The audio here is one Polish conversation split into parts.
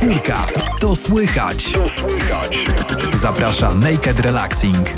Czwórka, to słychać. Zaprasza Naked Relaxing.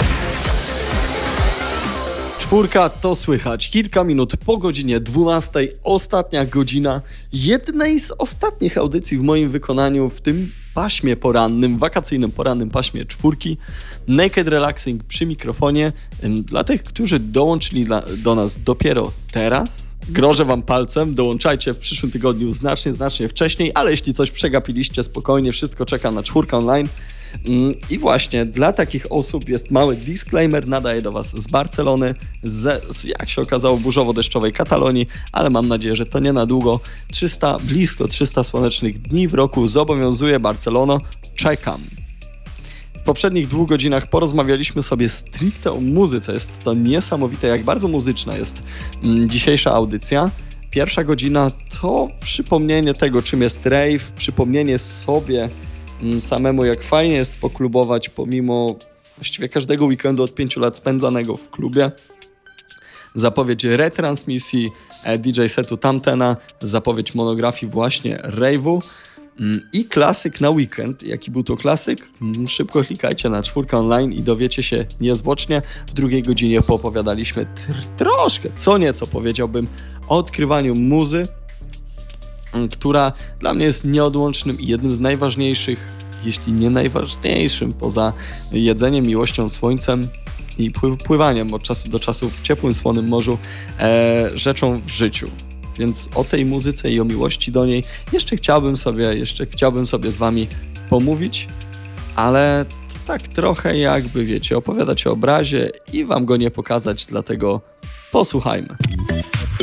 Czwórka, to słychać. Kilka minut po godzinie 12. Ostatnia godzina jednej z ostatnich audycji w moim wykonaniu w tym paśmie porannym, wakacyjnym porannym paśmie czwórki. Naked Relaxing przy mikrofonie. Dla tych, którzy dołączyli do nas dopiero teraz, grożę wam palcem, dołączajcie w przyszłym tygodniu znacznie wcześniej, ale jeśli coś przegapiliście, spokojnie, wszystko czeka na Czwórkę Online. I właśnie dla takich osób jest mały disclaimer, nadaję do was z Barcelony, jak się okazało, burzowo-deszczowej Katalonii, ale mam nadzieję, że to nie na długo. Blisko 300 słonecznych dni w roku zobowiązuje Barcelono, czekam. W poprzednich 2 godzinach porozmawialiśmy sobie stricte o muzyce, jest to niesamowite, jak bardzo muzyczna jest dzisiejsza audycja. Pierwsza godzina to przypomnienie tego, czym jest rave, przypomnienie sobie samemu, jak fajnie jest poklubować pomimo właściwie każdego weekendu od 5 lat spędzanego w klubie. Zapowiedź retransmisji DJ setu Tamtena, zapowiedź monografii właśnie rave'u i klasyk na weekend. Jaki był to klasyk? Szybko klikajcie na Czwórkę Online i dowiecie się niezwłocznie. W drugiej godzinie poopowiadaliśmy troszkę, co nieco powiedziałbym, o odkrywaniu muzy, która dla mnie jest nieodłącznym i jednym z najważniejszych, jeśli nie najważniejszym, poza jedzeniem, miłością, słońcem i pływaniem od czasu do czasu w ciepłym, słonym morzu, rzeczą w życiu. Więc o tej muzyce i o miłości do niej jeszcze chciałbym sobie z wami pomówić, ale tak trochę jakby, wiecie, opowiadać o obrazie i wam go nie pokazać, dlatego posłuchajmy.